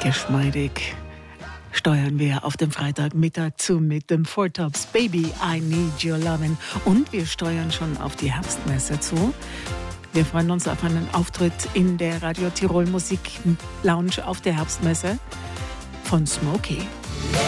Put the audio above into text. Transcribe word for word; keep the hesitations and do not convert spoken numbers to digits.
Geschmeidig steuern wir auf dem Freitagmittag zu mit dem Four Tops Baby, I Need Your Lovin'. Und wir steuern schon auf die Herbstmesse zu. Wir freuen uns auf einen Auftritt in der Radio Tirol Musik Lounge auf der Herbstmesse von Smokey.